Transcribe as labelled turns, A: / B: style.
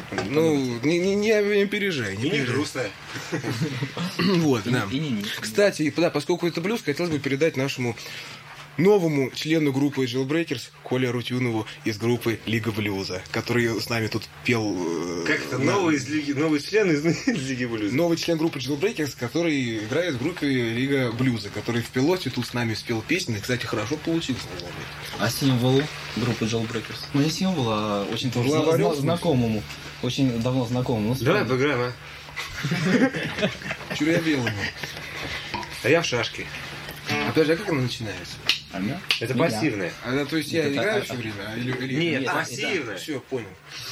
A: Ну, не переживай.
B: И не грустная.
A: Вот, да. Кстати, да, поскольку это блюз, хотелось бы передать нашему новому члену группы Jailbreakers Коле Арутюнову из группы Лига Блюза, который с нами тут пел...
B: Как это? Новый член из Лиги Блюза?
A: Новый член группы Jailbreakers, который играет в группе Лига Блюза, который в пилоте тут с нами спел песни. Кстати, хорошо получилось, наверное.
C: А символ группы Jailbreakers? Ну, не символ, а очень тоже знакомому. Очень давно знакомому.
B: Давай поиграем, а?
A: Чур я белый.
B: А я в шашки.
A: Опять же, а как она начинается?
B: Это пассивное.
A: То есть я играю все время?
B: Нет, пассивное.
A: Все, понял.